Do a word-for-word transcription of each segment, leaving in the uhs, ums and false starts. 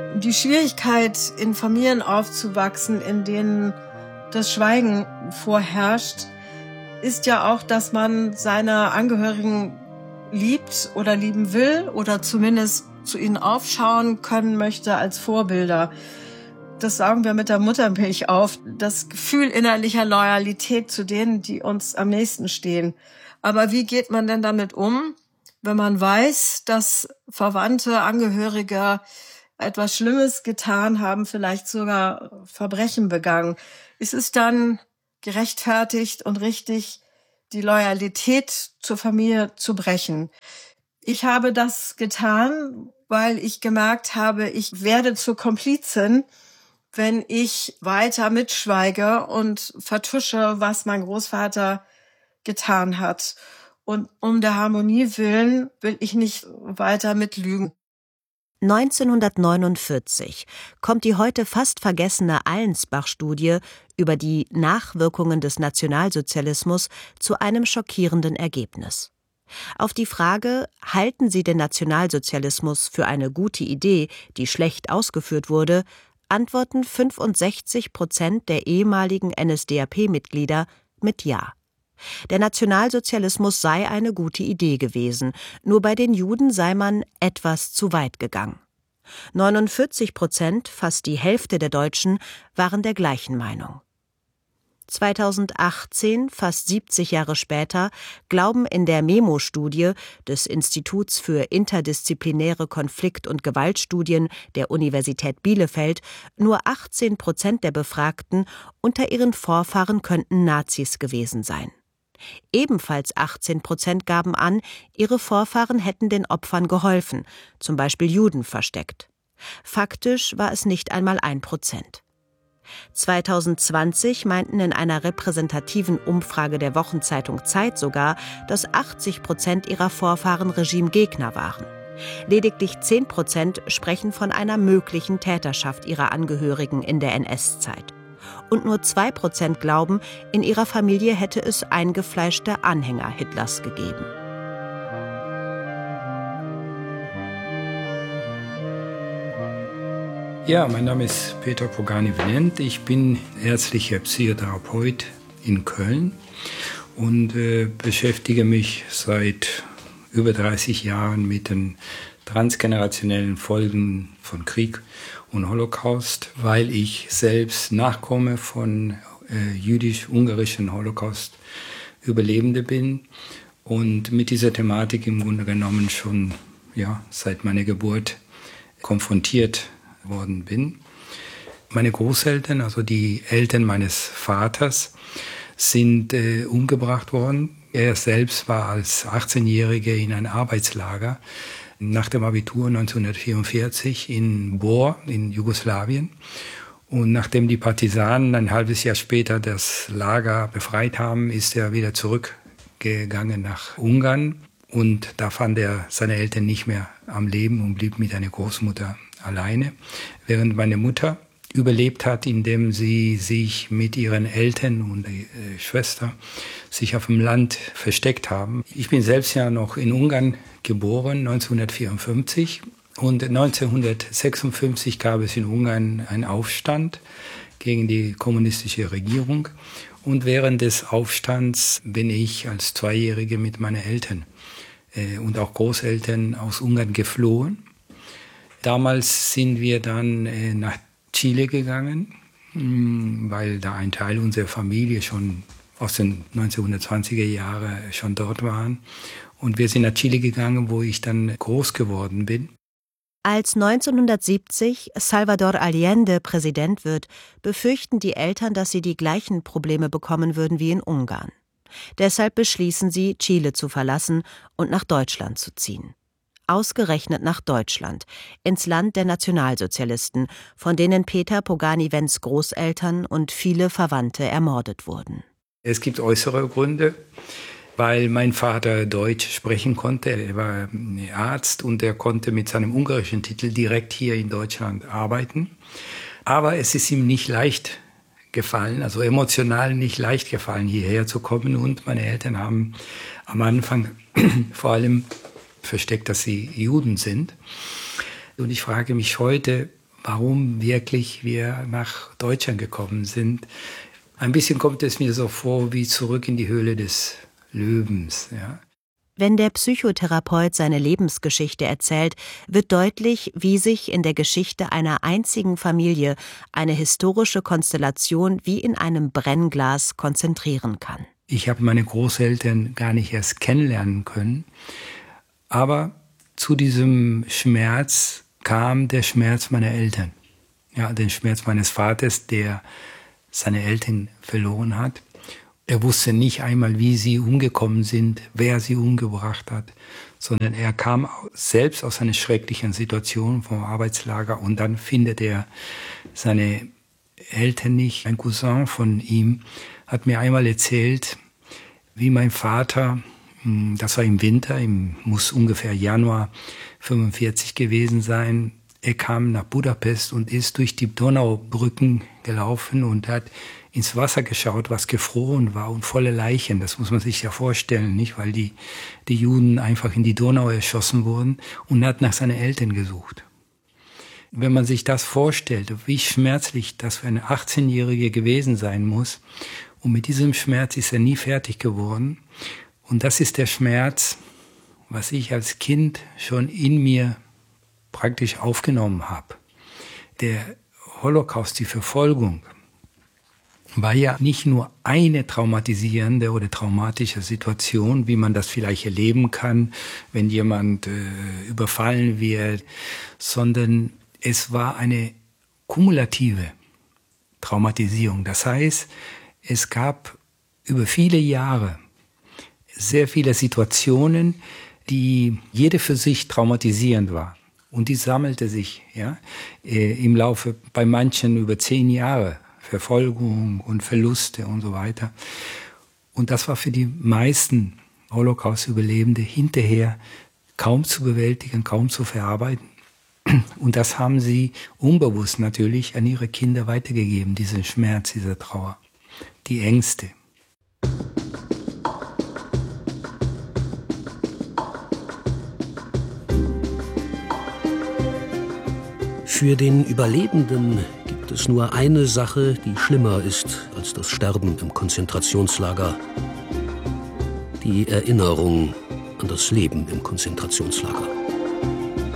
Die Schwierigkeit, in Familien aufzuwachsen, in denen das Schweigen vorherrscht, ist ja auch, dass man seine Angehörigen liebt oder lieben will oder zumindest zu ihnen aufschauen können möchte als Vorbilder. Das sagen wir mit der Muttermilch auf. Das Gefühl innerlicher Loyalität zu denen, die uns am nächsten stehen. Aber wie geht man denn damit um, wenn man weiß, dass Verwandte, Angehörige etwas Schlimmes getan haben, vielleicht sogar Verbrechen begangen? Ist es dann gerechtfertigt und richtig, die Loyalität zur Familie zu brechen? Ich habe das getan, weil ich gemerkt habe, ich werde zur Komplizin, wenn ich weiter mitschweige und vertusche, was mein Großvater getan hat. Und um der Harmonie willen will ich nicht weiter mitlügen. neunzehnhundertneunundvierzig kommt die heute fast vergessene Allensbach-Studie über die Nachwirkungen des Nationalsozialismus zu einem schockierenden Ergebnis. Auf die Frage, halten Sie den Nationalsozialismus für eine gute Idee, die schlecht ausgeführt wurde, antworten fünfundsechzig Prozent der ehemaligen N S D A P-Mitglieder mit Ja. Der Nationalsozialismus sei eine gute Idee gewesen, nur bei den Juden sei man etwas zu weit gegangen. neunundvierzig Prozent, fast die Hälfte der Deutschen, waren der gleichen Meinung. zweitausendachtzehn, fast siebzig Jahre später, glauben in der Memo-Studie des Instituts für interdisziplinäre Konflikt- und Gewaltstudien der Universität Bielefeld nur achtzehn Prozent der Befragten, unter ihren Vorfahren könnten Nazis gewesen sein. Ebenfalls achtzehn Prozent gaben an, ihre Vorfahren hätten den Opfern geholfen, zum Beispiel Juden versteckt. Faktisch war es nicht einmal ein Prozent. zweitausendzwanzig meinten in einer repräsentativen Umfrage der Wochenzeitung Zeit sogar, dass achtzig Prozent ihrer Vorfahren Regimegegner waren. Lediglich zehn Prozent sprechen von einer möglichen Täterschaft ihrer Angehörigen in der N S-Zeit. Und nur zwei Prozent glauben, in ihrer Familie hätte es eingefleischte Anhänger Hitlers gegeben. Ja, mein Name ist Peter Pogani-Venent. Ich bin ärztlicher Psychotherapeut in Köln und äh, beschäftige mich seit über dreißig Jahren mit den transgenerationellen Folgen von Krieg und Holocaust, weil ich selbst Nachkomme von äh, jüdisch-ungarischen Holocaust-Überlebende bin und mit dieser Thematik im Grunde genommen schon ja, seit meiner Geburt konfrontiert worden bin. Meine Großeltern, also die Eltern meines Vaters, sind äh, umgebracht worden. Er selbst war als achtzehnjähriger in ein Arbeitslager nach dem Abitur neunzehnhundertvierundvierzig in Bor in Jugoslawien. Und nachdem die Partisanen ein halbes Jahr später das Lager befreit haben, ist er wieder zurückgegangen nach Ungarn. Und da fand er seine Eltern nicht mehr am Leben und blieb mit einer Großmutter alleine, während meine Mutter überlebt hat, indem sie sich mit ihren Eltern und äh, Schwester sich auf dem Land versteckt haben. Ich bin selbst ja noch in Ungarn geboren, neunzehnhundertvierundfünfzig. Und neunzehnhundertsechsundfünfzig gab es in Ungarn einen Aufstand gegen die kommunistische Regierung. Und während des Aufstands bin ich als Zweijährige mit meinen Eltern äh, und auch Großeltern aus Ungarn geflohen. Damals sind wir dann äh, nach Chile gegangen, mh, weil da ein Teil unserer Familie schon aus den neunzehnhundertzwanziger Jahren schon dort waren. Und wir sind nach Chile gegangen, wo ich dann groß geworden bin. Als neunzehnhundertsiebzig Salvador Allende Präsident wird, befürchten die Eltern, dass sie die gleichen Probleme bekommen würden wie in Ungarn. Deshalb beschließen sie, Chile zu verlassen und nach Deutschland zu ziehen. Ausgerechnet nach Deutschland, ins Land der Nationalsozialisten, von denen Peter Pogani-Vents Großeltern und viele Verwandte ermordet wurden. Es gibt äußere Gründe, weil mein Vater Deutsch sprechen konnte. Er war Arzt und er konnte mit seinem ungarischen Titel direkt hier in Deutschland arbeiten. Aber es ist ihm nicht leicht gefallen, also emotional nicht leicht gefallen, hierher zu kommen. Und meine Eltern haben am Anfang vor allem versteckt, dass sie Juden sind. Und ich frage mich heute, warum wirklich wir nach Deutschland gekommen sind. Ein bisschen kommt es mir so vor wie zurück in die Höhle des Löwens. Ja. Wenn der Psychotherapeut seine Lebensgeschichte erzählt, wird deutlich, wie sich in der Geschichte einer einzigen Familie eine historische Konstellation wie in einem Brennglas konzentrieren kann. Ich habe meine Großeltern gar nicht erst kennenlernen können, aber zu diesem Schmerz kam der Schmerz meiner Eltern. Ja, den Schmerz meines Vaters, der seine Eltern verloren hat. Er wusste nicht einmal, wie sie umgekommen sind, wer sie umgebracht hat, sondern er kam selbst aus einer schrecklichen Situation vom Arbeitslager und dann findet er seine Eltern nicht. Ein Cousin von ihm hat mir einmal erzählt, wie mein Vater, das war im Winter, im, muss ungefähr Januar fünfundvierzig gewesen sein, er kam nach Budapest und ist durch die Donaubrücken gelaufen und hat ins Wasser geschaut, was gefroren war und volle Leichen. Das muss man sich ja vorstellen, nicht? Weil die, die Juden einfach in die Donau erschossen wurden und hat nach seinen Eltern gesucht. Wenn man sich das vorstellt, wie schmerzlich das für eine achtzehnjährige gewesen sein muss, und mit diesem Schmerz ist er nie fertig geworden. Und das ist der Schmerz, was ich als Kind schon in mir praktisch aufgenommen habe. Der Holocaust, die Verfolgung, war ja nicht nur eine traumatisierende oder traumatische Situation, wie man das vielleicht erleben kann, wenn jemand äh, überfallen wird, sondern es war eine kumulative Traumatisierung. Das heißt, es gab über viele Jahre sehr viele Situationen, die jede für sich traumatisierend war. Und die sammelte sich ja, äh, im Laufe bei manchen über zehn Jahre. Verfolgung und Verluste und so weiter. Und das war für die meisten Holocaust-Überlebende hinterher kaum zu bewältigen, kaum zu verarbeiten. Und das haben sie unbewusst natürlich an ihre Kinder weitergegeben, diesen Schmerz, diese Trauer, die Ängste. Für den Überlebenden gibt es nur eine Sache, die schlimmer ist als das Sterben im Konzentrationslager. Die Erinnerung an das Leben im Konzentrationslager.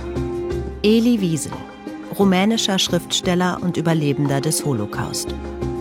Elie Wiesel, rumänischer Schriftsteller und Überlebender des Holocaust.